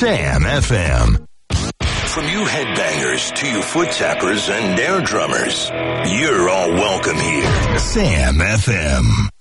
Sam FM. From you headbangers to you foot tappers and air drummers, you're all welcome here. Sam FM.